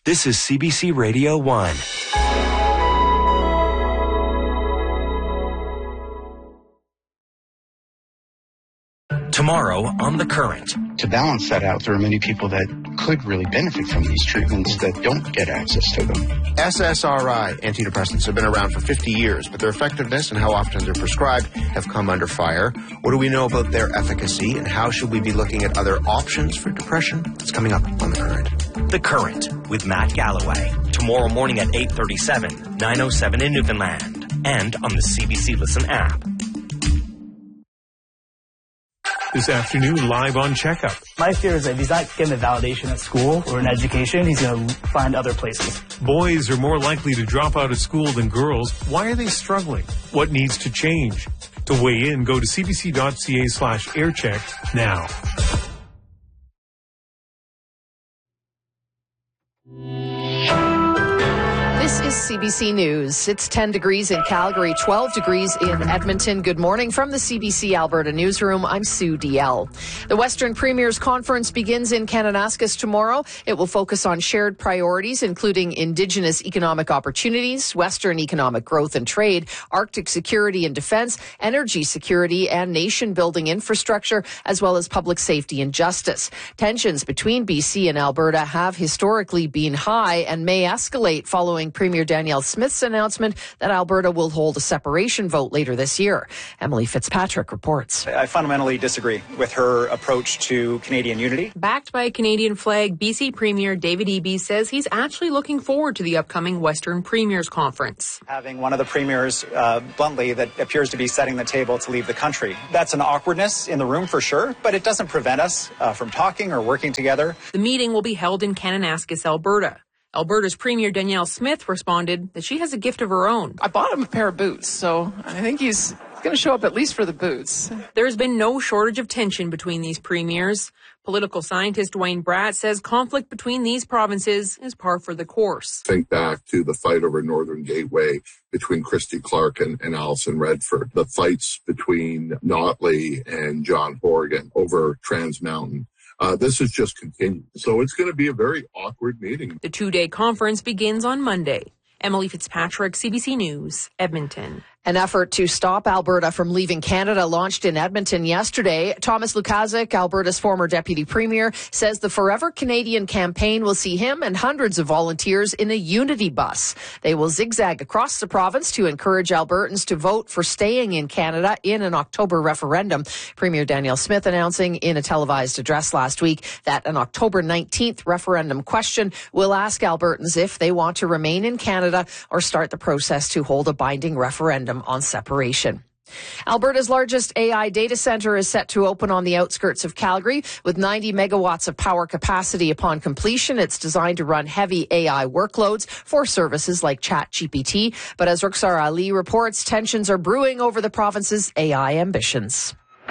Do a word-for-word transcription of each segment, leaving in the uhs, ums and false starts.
This is C B C Radio one. Tomorrow on The Current. To balance that out, there are many people that could really benefit from these treatments that don't get access to them. S S R I antidepressants have been around for fifty years, but their effectiveness and how often they're prescribed have come under fire. What do we know about their efficacy, and how should we be looking at other options for depression? It's coming up on The Current. The Current with Matt Galloway. Tomorrow morning at eight thirty-seven, nine oh seven in Newfoundland, and on the C B C Listen app. This afternoon, live on Checkup. My fear is that if he's not getting the validation at school or in education, he's going to find other places. Boys are more likely to drop out of school than girls. Why are they struggling? What needs to change? To weigh in, go to cbc.ca slash aircheck now. This is C B C News. It's ten degrees in Calgary, twelve degrees in Edmonton. Good morning from the C B C Alberta Newsroom. I'm Sue D L. The Western Premiers Conference begins in Kananaskis tomorrow. It will focus on shared priorities, including Indigenous economic opportunities, Western economic growth and trade, Arctic security and defense, energy security and nation-building infrastructure, as well as public safety and justice. Tensions between B C and Alberta have historically been high and may escalate following Premier Danielle Smith's announcement that Alberta will hold a separation vote later this year. Emily Fitzpatrick reports. I fundamentally disagree with her approach to Canadian unity. Backed by a Canadian flag, B C Premier David Eby says he's actually looking forward to the upcoming Western Premiers Conference. Having one of the premiers, uh, bluntly, that appears to be setting the table to leave the country. That's an awkwardness in the room for sure, but it doesn't prevent us uh, from talking or working together. The meeting will be held in Kananaskis, Alberta. Alberta's Premier Danielle Smith responded that she has a gift of her own. I bought him a pair of boots, so I think he's going to show up at least for the boots. There's been no shortage of tension between these premiers. Political scientist Wayne Bratt says conflict between these provinces is par for the course. Think back to the fight over Northern Gateway between Christy Clark and, and Alison Redford, the fights between Notley and John Horgan over Trans Mountain. Uh, this has just continued. So it's going to be a very awkward meeting. The two-day conference begins on Monday. Emily Fitzpatrick, C B C News, Edmonton. An effort to stop Alberta from leaving Canada launched in Edmonton yesterday. Thomas Lukaszuk, Alberta's former deputy premier, says the Forever Canadian campaign will see him and hundreds of volunteers in a unity bus. They will zigzag across the province to encourage Albertans to vote for staying in Canada in an October referendum. Premier Danielle Smith announcing in a televised address last week that an October nineteenth referendum question will ask Albertans if they want to remain in Canada or start the process to hold a binding referendum on separation. Alberta's largest A I data center is set to open on the outskirts of Calgary with ninety megawatts of power capacity upon completion. It's designed to run heavy A I workloads for services like ChatGPT. But as Ruxar Ali reports, tensions are brewing over the province's A I ambitions.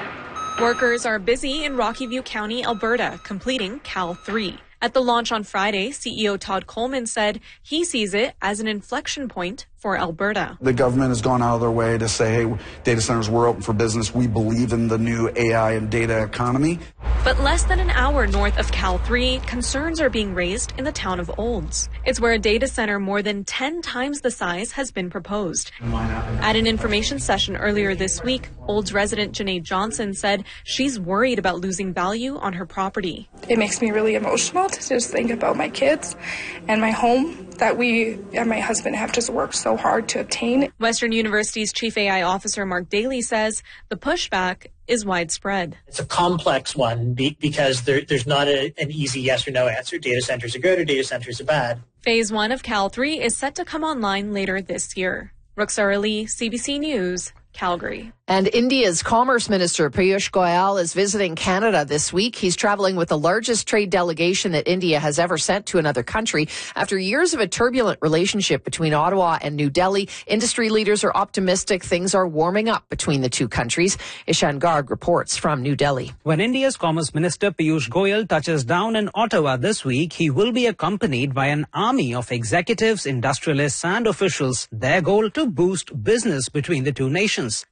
Workers are busy in Rocky View County, Alberta, completing Cal three. At the launch on Friday, C E O Todd Coleman said he sees it as an inflection point for Alberta. The government has gone out of their way to say, hey, data centers, we're open for business. We believe in the new A I and data economy. But less than an hour north of Cal three, concerns are being raised in the town of Olds. It's where a data center more than ten times the size has been proposed. At an information session earlier this week, Olds resident Janae Johnson said she's worried about losing value on her property. It makes me really emotional to just think about my kids and my home that we and my husband have just worked so hard to obtain. Western University's Chief A I Officer Mark Daly says the pushback is widespread. It's a complex one be- because there, there's not a, an easy yes or no answer. Data centers are good or data centers are bad. Phase one of Cal three is set to come online later this year. Ruxar Ali, C B C News, Calgary. And India's Commerce Minister Piyush Goyal is visiting Canada this week. He's traveling with the largest trade delegation that India has ever sent to another country. After years of a turbulent relationship between Ottawa and New Delhi, industry leaders are optimistic things are warming up between the two countries. Ishan Garg reports from New Delhi. When India's Commerce Minister Piyush Goyal touches down in Ottawa this week, he will be accompanied by an army of executives, industrialists and officials. Their goal to boost business between the two nations. Talks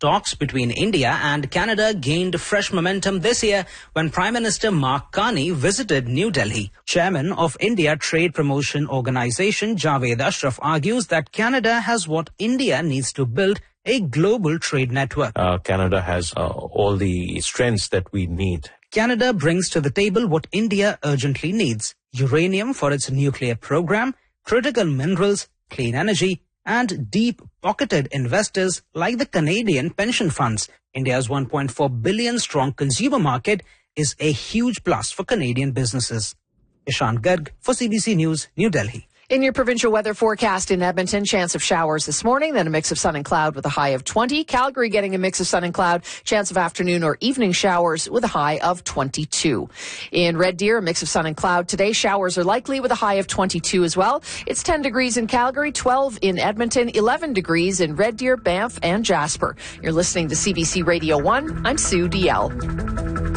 between India and Canada gained fresh momentum this year when Prime Minister Mark Carney visited New Delhi. Chairman of India Trade Promotion Organization Javed Ashraf argues that Canada has what India needs to build a global trade network. Uh, Canada has uh, all the strengths that we need. Canada brings to the table what India urgently needs: uranium for its nuclear program, critical minerals, clean energy, and deep-pocketed investors like the Canadian pension funds. India's one point four billion strong consumer market is a huge plus for Canadian businesses. Ishant Garg for C B C News, New Delhi. In your provincial weather forecast in Edmonton, chance of showers this morning, then a mix of sun and cloud with a high of twenty. Calgary getting a mix of sun and cloud, chance of afternoon or evening showers with a high of twenty-two. In Red Deer, a mix of sun and cloud today. Showers are likely with a high of twenty-two as well. It's ten degrees in Calgary, twelve in Edmonton, eleven degrees in Red Deer, Banff, and Jasper. You're listening to C B C Radio one. I'm Sue D L.